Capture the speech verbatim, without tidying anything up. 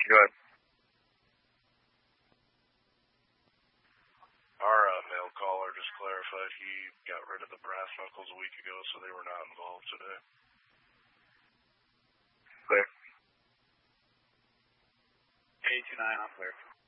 Go ahead. Our uh, male caller just clarified he got rid of the brass knuckles a week ago, so they were not involved today. Clear. eight two nine, I'm clear.